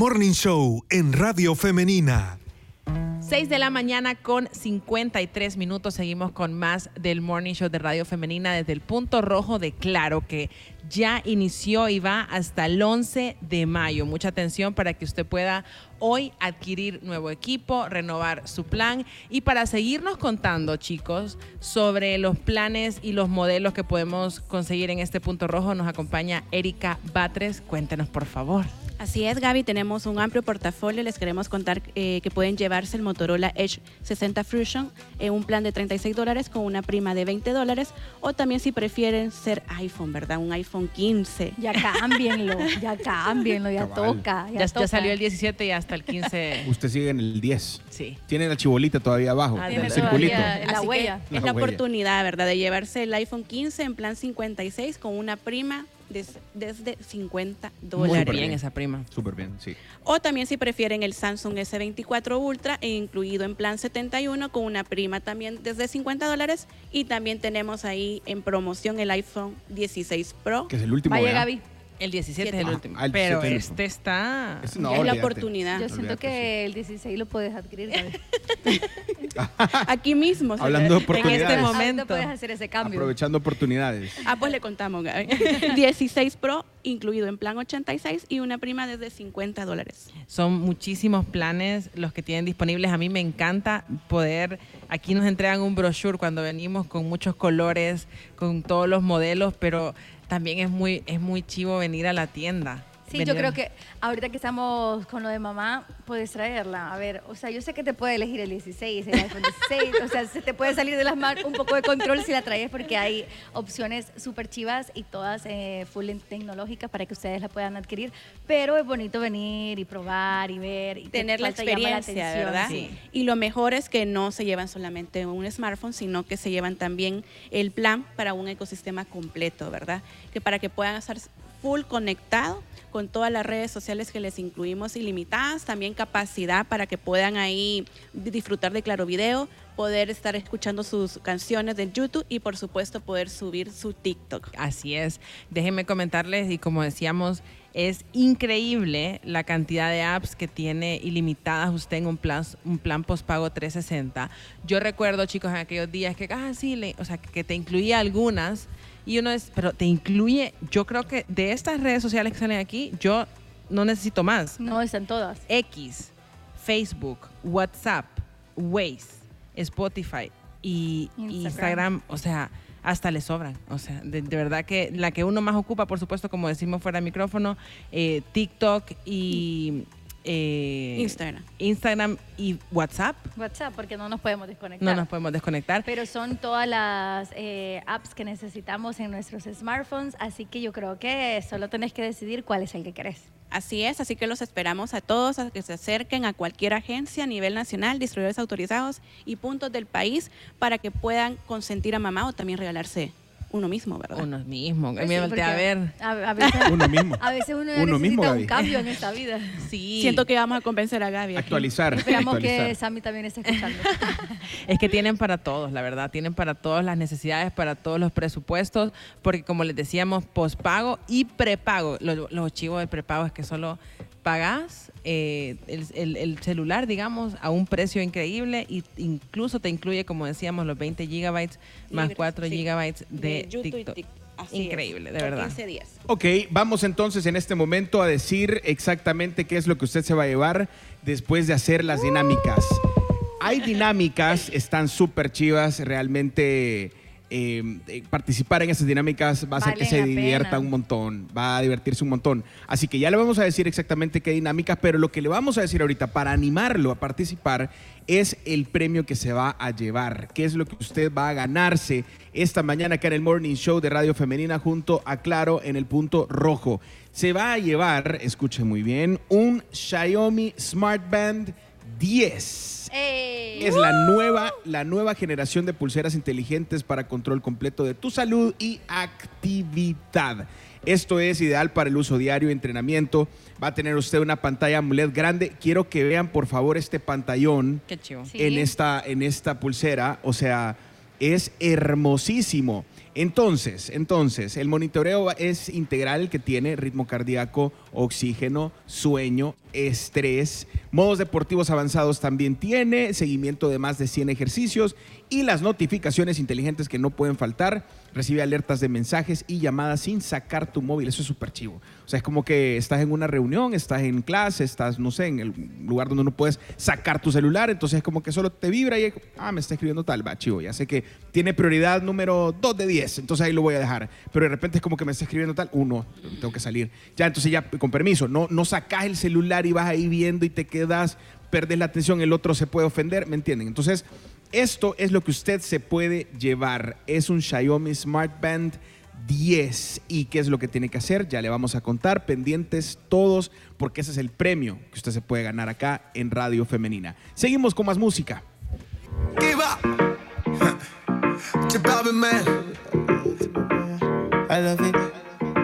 Morning Show en Radio Femenina. 6 de la mañana con 53 minutos. Seguimos con más del Morning Show de Radio Femenina desde el punto rojo de Claro, que ya inició y va hasta el 11 de mayo. Mucha atención para que usted pueda hoy adquirir nuevo equipo, renovar su plan. Y para seguirnos contando, chicos, sobre los planes y los modelos que podemos conseguir en este punto rojo, nos acompaña Erika Batres. Cuéntenos, por favor. Así es, Gaby, tenemos un amplio portafolio. Les queremos contar que pueden llevarse el Motorola Edge 60 Fusion en un plan de $36 con una prima de $20, o también si prefieren ser iPhone, ¿verdad? Un iPhone 15. Ya cámbienlo, ya Cabal. toca. Ya salió el 17 y hasta el 15. Usted sigue en el 10. Sí. Tiene la chibolita todavía abajo, Tiene el circulito. todavía la Así huella. que es La la huella. oportunidad, ¿verdad?, de llevarse el iPhone 15 en plan 56 con una prima desde $50. Muy bien esa prima. Súper bien, sí. O también si prefieren el Samsung S24 Ultra, incluido en plan 71 con una prima también desde $50. Y también tenemos ahí en promoción el iPhone 16 Pro. Que es el último. Vaya, ¿verdad? Gaby. El 17 es el Ah, último. el Pero 17. este está... Ese no, Es la olvídate. oportunidad. Yo siento Olvídate, que el 16 lo puedes adquirir, Gaby. Aquí mismo. Hablando de En este oportunidades. momento. Ahorita puedes hacer ese cambio. Aprovechando oportunidades. Pues le contamos, Gaby. 16 Pro, incluido en plan 86 y una prima desde $50. Son muchísimos planes los que tienen disponibles. A mí me encanta poder... Aquí nos entregan un brochure cuando venimos con muchos colores, con todos los modelos, pero también es muy chivo venir a la tienda. Sí, Venir yo a- creo que ahorita que estamos con lo de mamá, puedes traerla. A ver, o sea, yo sé que te puede elegir el 16, el iPhone 16, o sea, se te puede salir de las manos un poco de control si la traes, porque hay opciones súper chivas y todas full tecnológicas para que ustedes la puedan adquirir, pero es bonito venir y probar y ver y Tener la cuál te llama experiencia, atención. ¿verdad? Sí. Y lo mejor es que no se llevan solamente un smartphone, sino que se llevan también el plan para un ecosistema completo, ¿verdad? Que para que puedan estar full conectado con todas las redes sociales que les incluimos ilimitadas, también capacidad para que puedan ahí disfrutar de Claro Video, poder estar escuchando sus canciones de YouTube y por supuesto poder subir su TikTok. Así es. Déjenme comentarles, y como decíamos, es increíble la cantidad de apps que tiene ilimitadas usted en un plan postpago 360. Yo recuerdo, chicos, en aquellos días que, o sea, que te incluía algunas y uno es, pero te incluye, yo creo que de estas redes sociales que salen aquí, yo no necesito más. No, están todas. X, Facebook, WhatsApp, Waze, Spotify y Instagram, o sea, hasta le sobran. O sea, de verdad que la que uno más ocupa, por supuesto, como decimos fuera de micrófono, TikTok y Instagram y WhatsApp. WhatsApp, porque no nos podemos desconectar. No nos podemos desconectar. Pero son todas las apps que necesitamos en nuestros smartphones, así que yo creo que solo tenés que decidir cuál es el que querés. Así es, así que los esperamos a todos a que se acerquen a cualquier agencia a nivel nacional, distribuidores autorizados y puntos del país para que puedan consentir a mamá o también regalarse uno mismo, ¿verdad? Uno mismo. Pues Me sí, volteé a porque ver. A veces, Uno mismo. a veces uno ya Uno mismo, necesita Gaby. un cambio en esta vida. Sí. Siento que vamos a convencer a Gaby. aquí. Actualizar. Esperamos actualizar. que Sammy también esté escuchando. Es que tienen para todos, la verdad, tienen para todas las necesidades, para todos los presupuestos, porque como les decíamos, pospago y prepago. Los chivos del prepago es que solo pagas el celular, digamos, a un precio increíble y incluso te incluye, como decíamos, los 20 gigabytes más Libres, 4 sí. gigabytes de YouTube y TikTok. Así Increíble, es, de por verdad. 15 días. Ok, vamos entonces en este momento a decir exactamente qué es lo que usted se va a llevar después de hacer las dinámicas. Hay dinámicas, están súper chivas, realmente participar en esas dinámicas va a hacer que Valen se la divierta pena. un montón, va a divertirse un montón. Así que ya le vamos a decir exactamente qué dinámicas, pero lo que le vamos a decir ahorita para animarlo a participar es el premio que se va a llevar, qué es lo que usted va a ganarse esta mañana acá en el Morning Show de Radio Femenina junto a Claro en el punto rojo. Se va a llevar, escuchen muy bien, un Xiaomi Smart Band 10. Es la nueva generación de pulseras inteligentes para control completo de tu salud y actividad. Esto es ideal para el uso diario y entrenamiento. Va a tener usted una pantalla AMOLED grande. Quiero que vean, por favor, este pantallón Qué chivo. Sí. en esta pulsera. O sea, es hermosísimo. Entonces, el monitoreo es integral, que tiene ritmo cardíaco, oxígeno, sueño, estrés, modos deportivos avanzados también tiene, seguimiento de más de 100 ejercicios y las notificaciones inteligentes que no pueden faltar. Recibe alertas de mensajes y llamadas sin sacar tu móvil. Eso es súper chivo. O sea, es como que estás en una reunión, estás en clase, estás, no sé, en el lugar donde no puedes sacar tu celular. Entonces es como que solo te vibra y me está escribiendo tal, va, chivo. Ya sé que tiene prioridad número 2 de 10, entonces ahí lo voy a dejar. Pero de repente es como que me está escribiendo tal, tengo que salir. Ya, entonces ya, con permiso, no sacas el celular y vas ahí viendo y te quedas, perdes la atención, el otro se puede ofender, ¿me entienden? Entonces, esto es lo que usted se puede llevar. Es un Xiaomi Smart Band 10. ¿Y qué es lo que tiene que hacer? Ya le vamos a contar, pendientes todos, porque ese es el premio que usted se puede ganar acá en Radio Femenina. Seguimos con más música. Give up. I love it.